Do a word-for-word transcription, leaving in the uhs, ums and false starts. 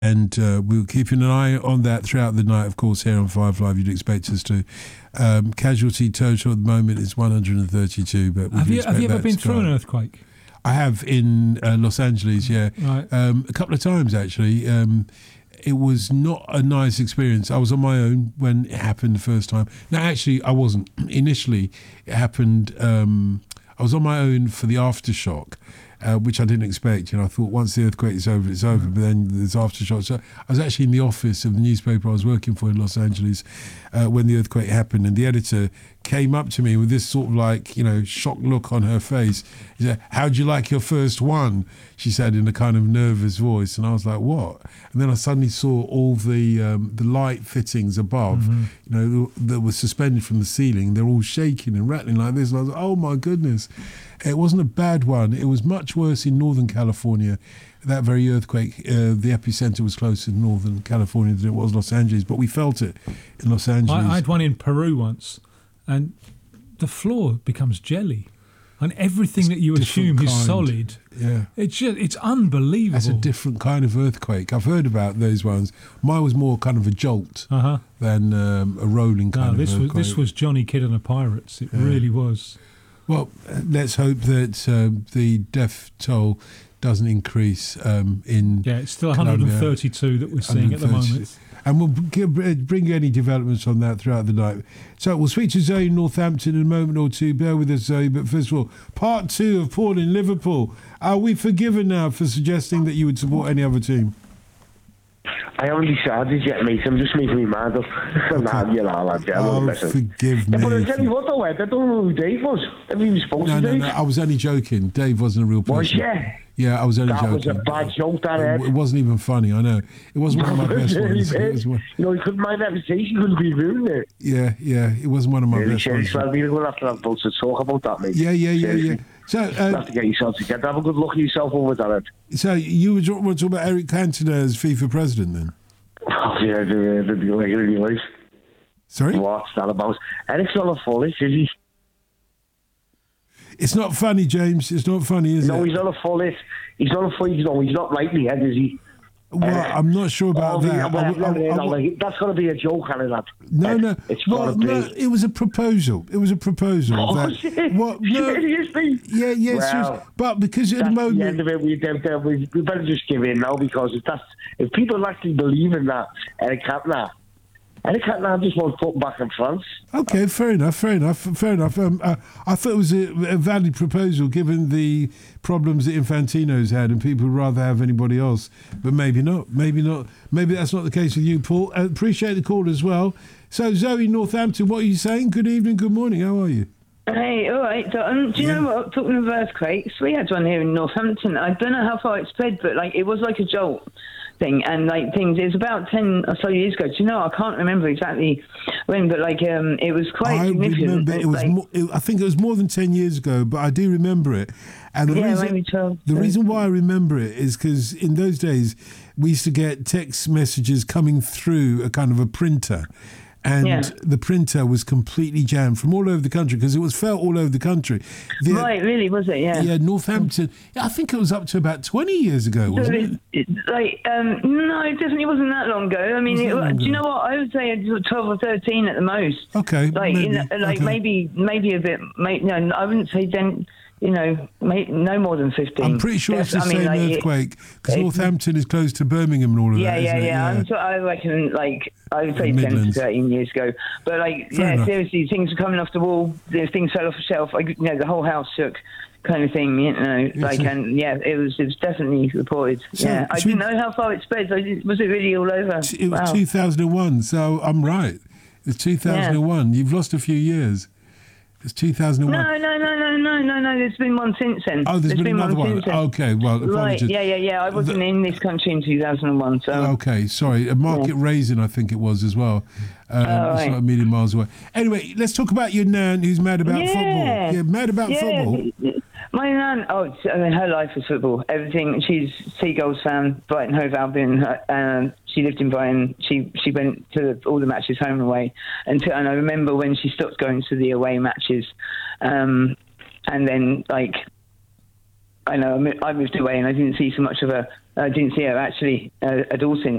And uh, we were keeping an eye on that throughout the night, of course, here on Five Live. You'd expect us to. Um, casualty total at the moment is one hundred thirty-two. But have you, have you ever been through an earthquake? I have in uh, Los Angeles, yeah. Right. Um, a couple of times, actually. Um, it was not a nice experience. I was on my own when it happened the first time. No, actually, I wasn't. Initially, it happened... Um, I was on my own for the aftershock. Uh, which I didn't expect. You know, I thought once the earthquake is over, it's over. But then there's aftershocks. So I was actually in the office of the newspaper I was working for in Los Angeles uh, when the earthquake happened, and the editor came up to me with this sort of like, you know, shocked look on her face. She said, "How'd you like your first one?" She said in a kind of nervous voice, and I was like, "What?" And then I suddenly saw all the um, the light fittings above, mm-hmm. you know, that were suspended from the ceiling. They're all shaking and rattling like this, and I was like, "Oh my goodness!" It wasn't a bad one. It was much worse in Northern California. That very earthquake, uh, the epicenter was closer to Northern California than it was Los Angeles, but we felt it in Los Angeles. I, I had one in Peru once, and the floor becomes jelly. And everything it's that you assume kind. is solid, yeah, it's just, it's unbelievable. That's a different kind of earthquake. I've heard about those ones. Mine was more kind of a jolt uh-huh. than um, a rolling kind no, of this earthquake. Was, this was Johnny Kidd and the Pirates. It yeah. really was. Well, let's hope that uh, the death toll doesn't increase um, in Yeah, it's still one hundred thirty-two that we're seeing at the moment. And we'll give, bring you any developments on that throughout the night. So we'll speak to Zoe in Northampton in a moment or two. Bear with us, Zoe. But first of all, part two of Paul in Liverpool. Are we forgiven now for suggesting that you would support any other team? I haven't decided yet, mate. I'm just making me mad up. Okay. Nah, you know, lads, yeah, oh, listen. forgive yeah, me. But I tell you what, though, Ed, I don't know who Dave was. Have you been supposed no, to no, Dave? no, I was only joking. Dave wasn't a real person. Was yeah? Yeah, I was only that joking. That was a bad joke, that, Ed. It, it wasn't even funny, I know. It wasn't one of my best ones. It was one... You know, he couldn't mind reputation, couldn't be ruined it. Yeah, yeah, it wasn't one of my really, best ones. Well, we're going to have to have lots to talk about that, mate. Yeah, yeah, yeah, Seriously. yeah. So, uh, you have to get yourself together. Have a good look at yourself over that, Ed. So, you were talking about Eric Cantona as FIFA president, then? Oh, yeah, the, the, the regular life. Sorry? What's that about? Eric's not a fullish, is he? It's not funny, James. It's not funny, is no, it? No, he's not a fullish. He's not a fullish. No, he's not rightly head, is he? Well, uh, I'm not sure about oh, that. Yeah, well, I, no, I, no, I, no, like, that's going to be a joke, Harry, lad. No, no. It's well, be... no, it was a proposal. It was a proposal. Oh, that, shit. What, no, Seriously? Yeah, yeah. Well, but because at the moment... the end of it, we, we, we better just give in now, because if that's if people actually believe in that, Eric Cantona, Eric Cantona just won't put back in France. Okay, fair enough, fair enough, fair enough. Um, uh, I thought it was a, a valid proposal given the problems that Infantino's had, and people would rather have anybody else. But maybe not, maybe not. Maybe that's not the case with you, Paul. I appreciate the call as well. So, Zoe, Northampton, what are you saying? Good evening, good morning, how are you? Hey, all right. So, um, do you yeah. know what? Talking of earthquakes, we had one here in Northampton. I don't know how far it spread, but like it was like a jolt thing, and like things. It was about ten or so years ago. Do you know? I can't remember exactly when, but like um, it was quite I significant. remember it was. Like, More, it, I think it was more than ten years ago, but I do remember it. And the yeah, reason, maybe twelve. The reason why I remember it is because in those days we used to get text messages coming through a kind of a printer. And yeah. the printer was completely jammed from all over the country because it was felt all over the country. The, right, really, was it? Yeah. Yeah, Northampton. I think it was up to about twenty years ago, wasn't so it, it? Like, um, no, it definitely wasn't that long ago. I mean, it, do you know what? I would say twelve or thirteen at the most. Okay. Like, maybe, you know, like okay. maybe, maybe a bit. Maybe, no, I wouldn't say then. You know, no more than fifteen. I'm pretty sure it's the I same mean, like, earthquake because Northampton is close to Birmingham and all of yeah, that. Yeah, isn't yeah, it? yeah. I'm so, I reckon, like, I would say ten to thirteen years ago. But, like, Fair yeah, enough. seriously, things were coming off the wall. Things fell off the shelf. Like, you know, the whole house shook, kind of thing. You know, Yes, like, sir. and yeah, it was it was definitely reported. So, yeah, I should didn't know how far it spread. I did, was it really all over? It was wow. two thousand one, so I'm right. It's two thousand one. Yeah. You've lost a few years. It's two thousand one. No, no, no, no, no, no, no. There's been one since then. Oh, there's, there's been, been another one. Since then. Okay, well, apologies. Right, yeah, yeah, yeah. I wasn't the, in this country in two thousand one, so... Okay, sorry. A market yeah. raising, I think it was as well. Um, oh, it's right. not a million miles away. Anyway, let's talk about your nan who's mad about yeah. football. Yeah, mad about yeah. football. My nan, oh, I mean, her life is football. Everything. She's Seagulls fan, Brighton Hove Albion. Um, she lived in Brighton. She she went to all the matches home and away. Until, and I remember when she stopped going to the away matches. Um, and then, like, I know I moved away and I didn't see so much of her. I didn't see her actually uh, at all since.